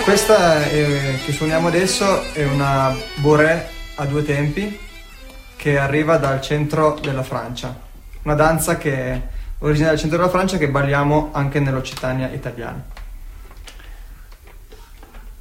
Questa che suoniamo adesso è una bourrée a due tempi che arriva dal centro della Francia, una danza che origina dal centro della Francia che balliamo anche nell'Occitania italiana.